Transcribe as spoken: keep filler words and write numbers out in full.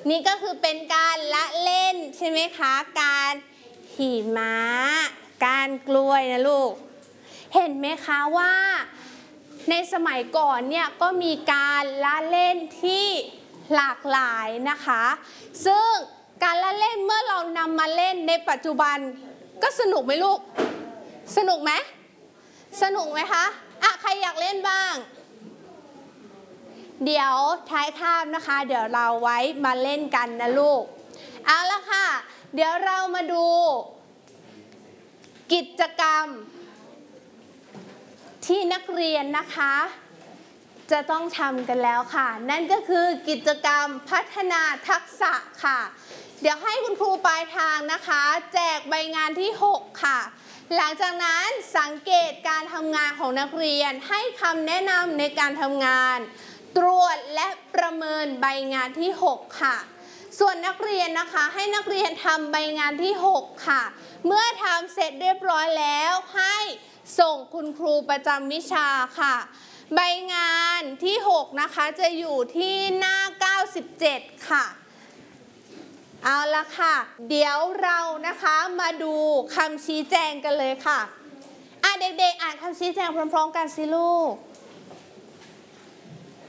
นี่ก็คือเป็นการละเล่นใช่ไหมคะการขี่ม้าการกล้วยนะลูกเห็นไหมคะว่าในสมัยก่อนเนี่ยก็มีการละเล่นที่หลากหลายนะคะซึ่งการละเล่นเมื่อเรานำมาเล่นในปัจจุบันก็สนุกไหมลูกสนุกไหมสนุกไหมคะอ่ะใครอยากเล่นบ้างเดี๋ยวท้ายคาบนะคะเดี๋ยวเราไว้มาเล่นกันนะลูกเอาละค่ะเดี๋ยวเรามาดูกิจกรรมที่นักเรียนนะคะจะต้องทำกันแล้วค่ะนั่นก็คือกิจกรรมพัฒนาทักษะค่ะเดี๋ยวให้คุณครูปลายทางนะคะแจกใบงานที่หกค่ะหลังจากนั้นสังเกตการทำงานของนักเรียนให้คำแนะนำในการทำงานตรวจและประเมินใบงานที่หกค่ะส่วนนักเรียนนะคะให้นักเรียนทำใบงานที่หกค่ะเมื่อทำเสร็จเรียบร้อยแล้วให้ส่งคุณครูประจำวิชาค่ะใบงานที่หกนะคะจะอยู่ที่หน้าเก้าสิบเจ็ดค่ะเอาละค่ะเดี๋ยวเรานะคะมาดูคำชี้แจงกันเลยค่ะอ่ะเด็กๆอ่านคำชี้แจงพร้อมๆกันสิลูก